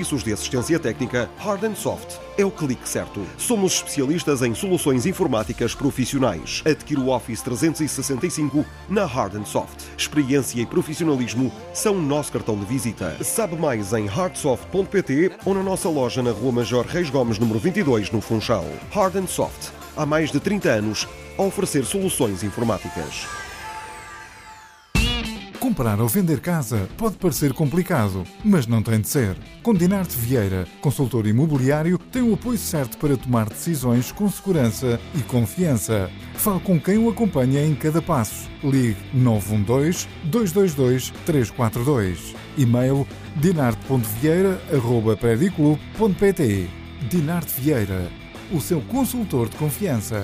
Serviços de assistência técnica Hard & Soft é o clique certo. Somos especialistas em soluções informáticas profissionais. Adquira o Office 365 na Hard & Soft. Experiência e profissionalismo são o nosso cartão de visita. Sabe mais em hardsoft.pt ou na nossa loja na Rua Major Reis Gomes, número 22, no Funchal. Hard & Soft. Há mais de 30 anos a oferecer soluções informáticas. Comprar ou vender casa pode parecer complicado, mas não tem de ser. Com Dinarte Vieira, consultor imobiliário, tem o apoio certo para tomar decisões com segurança e confiança. Fale com quem o acompanha em cada passo. Ligue 912-222-342. E-mail dinarte.vieira@prediclub.pt. Dinarte Vieira, o seu consultor de confiança.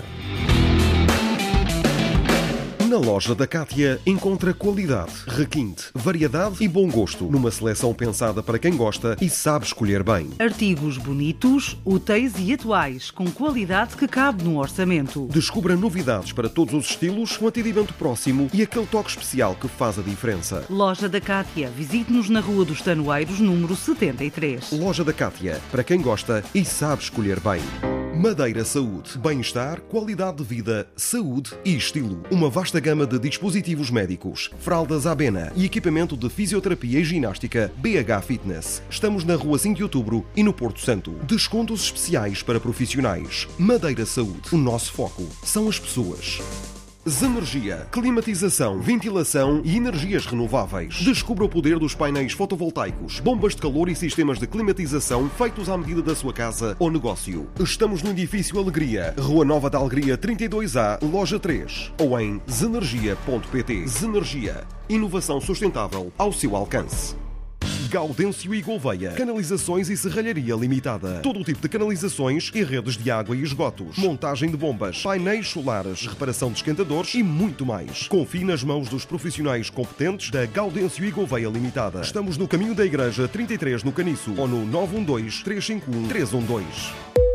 Na loja da Cátia encontra qualidade, requinte, variedade e bom gosto, numa seleção pensada para quem gosta e sabe escolher bem. Artigos bonitos, úteis e atuais, com qualidade que cabe no orçamento. Descubra novidades para todos os estilos, um atendimento próximo e aquele toque especial que faz a diferença. Loja da Cátia. Visite-nos na Rua dos Tanoeiros, número 73. Loja da Cátia, para quem gosta e sabe escolher bem. Madeira Saúde. Bem-estar, qualidade de vida, saúde e estilo. Uma vasta gama de dispositivos médicos, fraldas Abena e equipamento de fisioterapia e ginástica BH Fitness. Estamos na Rua 5 de Outubro e no Porto Santo. Descontos especiais para profissionais. Madeira Saúde. O nosso foco são as pessoas. Zenergia, climatização, ventilação e energias renováveis. Descubra o poder dos painéis fotovoltaicos, bombas de calor e sistemas de climatização feitos à medida da sua casa ou negócio. Estamos no edifício Alegria, Rua Nova da Alegria 32A, Loja 3, ou em zenergia.pt. Zenergia, inovação sustentável ao seu alcance. Gaudêncio e Gouveia, canalizações e serralharia limitada. Todo o tipo de canalizações e redes de água e esgotos. Montagem de bombas, painéis solares, reparação de esquentadores e muito mais. Confie nas mãos dos profissionais competentes da Gaudêncio e Gouveia Limitada. Estamos no caminho da Igreja 33 no Caniço ou no 912-351-312.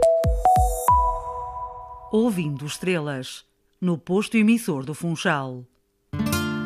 Ouvindo estrelas, no posto emissor do Funchal.